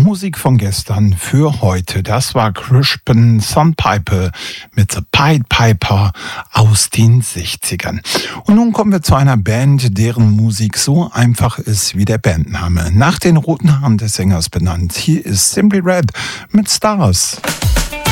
Musik von gestern für heute. Das war Crispin Sandpiper mit The Pied Piper aus den 60ern. Und nun kommen wir zu einer Band, deren Musik so einfach ist wie der Bandname. Nach den roten Haaren des Sängers benannt. Hier ist Simply Red mit Stars.